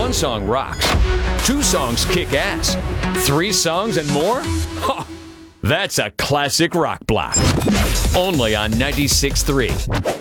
One song rocks. 2 songs kick ass. 3 songs and more? Ha! That's a classic rock block. Only on 96.3.